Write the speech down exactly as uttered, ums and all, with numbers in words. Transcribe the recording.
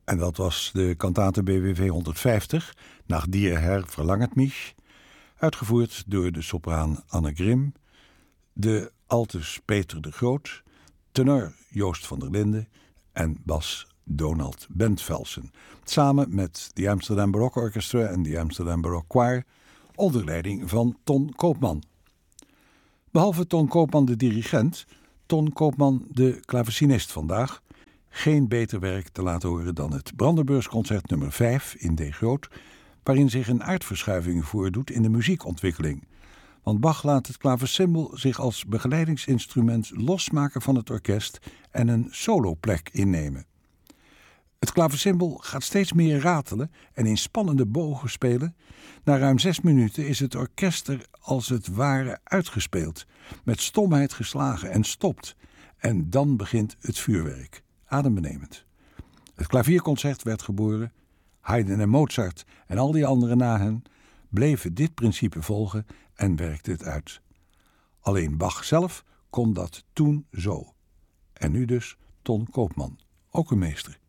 En dat was de kantate B W V honderdvijftig, Nach dir Herr verlanget mich, uitgevoerd door de sopraan Anne Grim, de altus Peter de Groot, tenor Joost van der Linden en bas Donald Bentvelsen, samen met de Amsterdam Baroque Orchestra en de Amsterdam Baroque Choir, onder leiding van Ton Koopman. Behalve Ton Koopman de dirigent, Ton Koopman de klavecinist vandaag. Geen beter werk te laten horen dan het Brandenburgsconcert nummer vijf in D groot, waarin zich een aardverschuiving voordoet in de muziekontwikkeling. Want Bach laat het klavecimbal zich als begeleidingsinstrument losmaken van het orkest en een soloplek innemen. Het klavecimbal gaat steeds meer ratelen en in spannende bogen spelen. Na ruim zes minuten is het orkest er als het ware uitgespeeld, met stomheid geslagen en stopt. En dan begint het vuurwerk. Adembenemend. Het klavierconcert werd geboren. Haydn en Mozart en al die anderen na hen bleven dit principe volgen en werkten het uit. Alleen Bach zelf kon dat toen zo. En nu dus Ton Koopman, ook een meester.